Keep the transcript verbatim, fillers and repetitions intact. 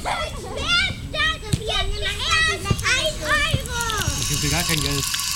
Wer ist das? Wir haben ein Euro. Ich habe gar kein Geld.